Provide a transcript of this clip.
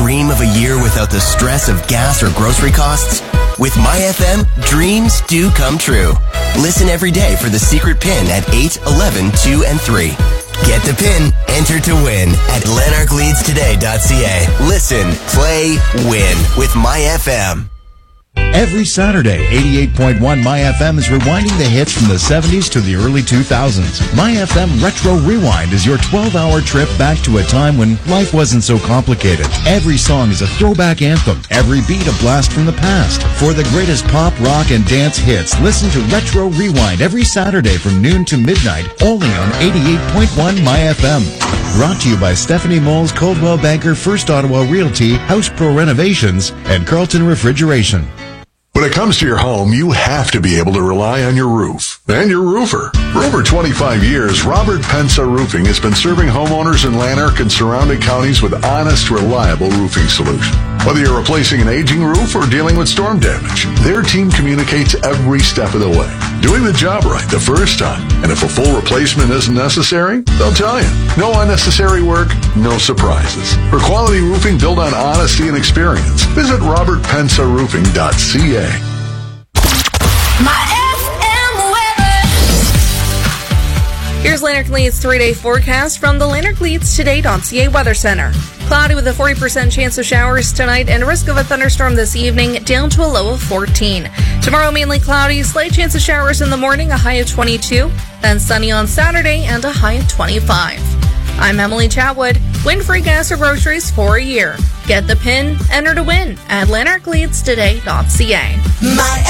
Dream of a year without the stress of gas or grocery costs? With MyFM, dreams do come true. Listen every day for the secret pin at 8, 11, 2, and 3. Get the pin, enter to win at lanarkleadstoday.ca. Listen, play, win with MyFM. Every Saturday, 88.1 MyFM is rewinding the hits from the 70s to the early 2000s. MyFM Retro Rewind is your 12-hour trip back to a time when life wasn't so complicated. Every song is a throwback anthem, every beat a blast from the past. For the greatest pop, rock, and dance hits, listen to Retro Rewind every Saturday from noon to midnight, only on 88.1 MyFM. Brought to you by Stephanie Moles, Coldwell Banker, First Ottawa Realty, House Pro Renovations, and Carlton Refrigeration. When it comes to your home, you have to be able to rely on your roof and your roofer. For over 25 years, Robert Pensa Roofing has been serving homeowners in Lanark and surrounding counties with honest, reliable roofing solutions. Whether you're replacing an aging roof or dealing with storm damage, their team communicates every step of the way, doing the job right the first time. And if a full replacement isn't necessary, they'll tell you. No unnecessary work, no surprises. For quality roofing built on honesty and experience, visit robertpensaroofing.ca. Here's Lanark Leeds 3-day forecast from the lanarkleadstoday.ca Weather Center. Cloudy with a 40% chance of showers tonight and a risk of a thunderstorm this evening, down to a low of 14. Tomorrow mainly cloudy, slight chance of showers in the morning, a high of 22. Then sunny on Saturday and a high of 25. I'm Emily Chatwood. Win free gas or groceries for a year. Get the pin, enter to win at lanarkleadstoday.ca.